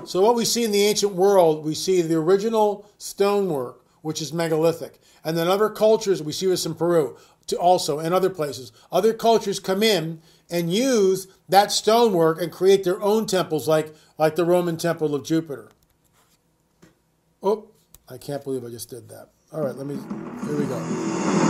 So what we see in the ancient world, we see the original stonework, which is megalithic. And then other cultures, we see this in Peru, also in other places. Other cultures come in and use that stonework and create their own temples, like the Roman Temple of Jupiter. Oh, I can't believe I just did that. All right, here we go.